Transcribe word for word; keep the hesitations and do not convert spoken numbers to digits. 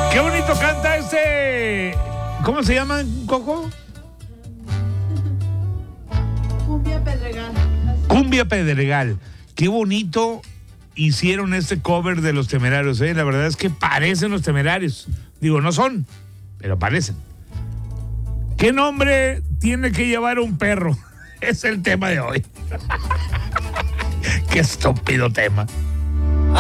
Qué bonito canta este. ¿Cómo se llama, Coco? Cumbia Pedregal. Cumbia Pedregal. Qué bonito hicieron este cover de Los Temerarios, ¿eh? La verdad es que parecen Los Temerarios. Digo, no son, pero parecen. ¿Qué nombre tiene que llevar un perro? Es el tema de hoy. Qué estúpido tema.